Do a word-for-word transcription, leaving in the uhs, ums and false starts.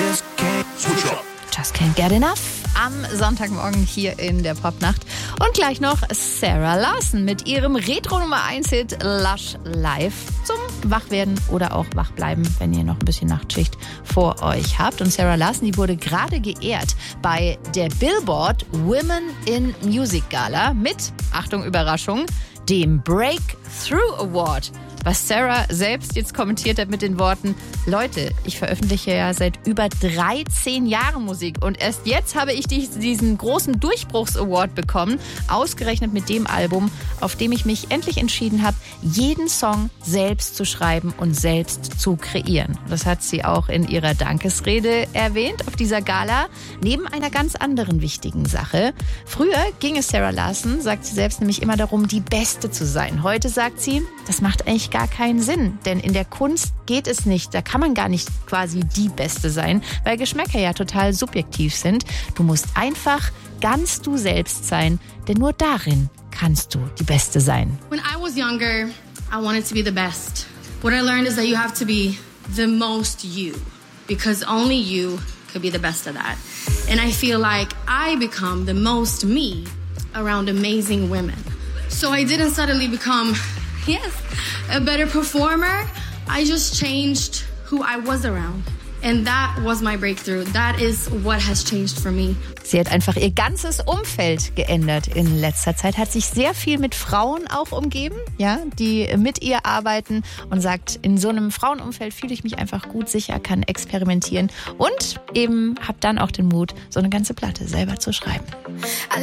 Just Can't Get Enough am Sonntagmorgen hier in der Popnacht. Und gleich noch Sarah Larsson mit ihrem Retro-Nummer eins Hit Lush Live zum Wachwerden oder auch Wachbleiben, wenn ihr noch ein bisschen Nachtschicht vor euch habt. Und Sarah Larsson, die wurde gerade geehrt bei der Billboard Women in Music Gala mit, Achtung Überraschung, dem Breakthrough Award. Was Sarah selbst jetzt kommentiert hat mit den Worten: Leute, ich veröffentliche ja seit über dreizehn Jahren Musik und erst jetzt habe ich diesen großen Durchbruchs-Award bekommen, ausgerechnet mit dem Album, auf dem ich mich endlich entschieden habe, jeden Song selbst zu schreiben und selbst zu kreieren. Das hat sie auch in ihrer Dankesrede erwähnt auf dieser Gala, neben einer ganz anderen wichtigen Sache. Früher ging es Sarah Larsson, sagt sie selbst, nämlich immer darum, die Beste zu sein. Heute sagt sie, das macht eigentlich gar keinen Sinn, denn in der Kunst geht es nicht, da kann man gar nicht quasi die Beste sein, weil Geschmäcker ja total subjektiv sind. Du musst einfach ganz du selbst sein, denn nur darin kannst du die Beste sein. When I was younger, I wanted to be the best. What I learned is that you have to be the most you, because only you could be the best of that. And I feel like I become the most me around amazing women. So I didn't suddenly become Yes, a better performer. I just changed who I was around. And that was my breakthrough. That is what has changed for me. Sie hat einfach ihr ganzes Umfeld geändert in letzter Zeit, hat sich sehr viel mit Frauen auch umgeben, ja, die mit ihr arbeiten und sagt, in so einem Frauenumfeld fühle ich mich einfach gut sicher, kann experimentieren und eben habe dann auch den Mut, so eine ganze Platte selber zu schreiben.